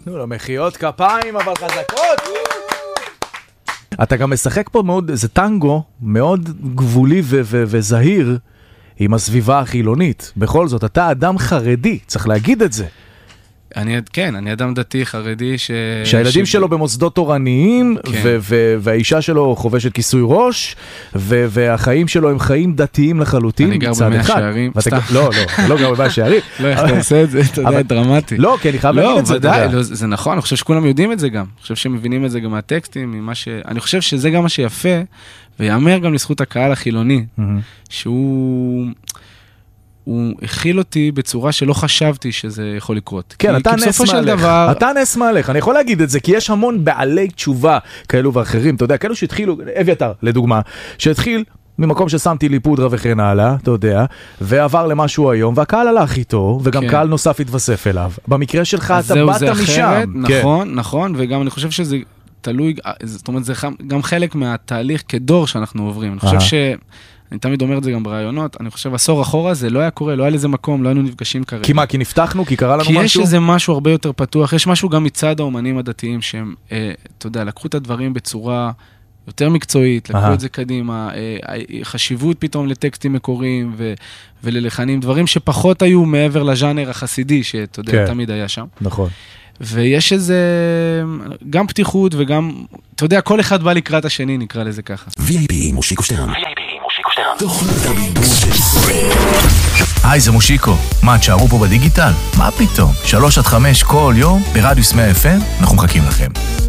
תנו לו מחיאות כפיים, אבל חזקות. אתה גם משחק פה מאוד, זה טנגו מאוד גבולי וזהיר עם הסביבה החילונית. בכל זאת, אתה אדם חרדי, צריך להגיד את זה. אני אדם דתי, חרדי, שהילדים שלו במוסדות תורניים, והאישה שלו חובשת כיסוי ראש, והחיים שלו הם חיים דתיים לחלוטין. אני גר במאה שערים. לא גר במאה שערים. לא, איך אתה עושה את זה, אתה יודע, דרמטי. לא, כי אני חייב להגיד את זה. לא, ודאי, זה נכון, אני חושב שכולם יודעים את זה גם. אני חושב שהם מבינים את זה גם מהטקסטים, אני חושב שזה גם מה שיפה, ויאמר גם לזכות הקהל החילוני, שהוא הכיל אותי בצורה שלא חשבתי שזה יכול לקרות. כן, אתה נס מהלך, אני יכול להגיד את זה, כי יש המון בעלי תשובה כאלו ואחרים, אתה יודע, כאלו שהתחילו, אביתר, לדוגמה, שהתחיל ממקום ששמתי לי פודרה וכן הלאה, אתה יודע, ועבר למשהו היום, והקהל הלך איתו, וגם קהל נוסף התווסף אליו. במקרה שלך אתה באת משם. נכון, וגם אני חושב שזה תלוי, זאת אומרת, זה גם חלק מהתהליך כדור שאנחנו עוברים. אני חושב אני תמיד אומר את זה גם ברעיונות, אני חושב, עשור אחורה זה לא היה קורה, לא היה לזה מקום, לא היינו נפגשים כרגע. כי מה, כי נפתחנו, כי קרה לנו משהו? כי יש איזה משהו הרבה יותר פתוח, יש משהו גם מצד האומנים הדתיים, שהם, אתה יודע, לקחו את הדברים בצורה יותר מקצועית, לקחו את זה קדימה, חשיבות פתאום לטקסטים מקוריים וללחנים, דברים שפחות היו מעבר לז'אנר החסידי, שאתה יודע, תמיד היה שם. נכון. ויש איזה, גם פתיחות וגם, אתה יודע, כל אחד בא לקראת השני, נקרא לזה ככה. VIP מושיקו שטרן. תוכנית הבידור של ישראל. היי, זה מושיקו. מה, תשארו פה בדיגיטל? מה פתאום? 3-5 כל יום ברדיוס 100 FM, אנחנו מחכים לכם.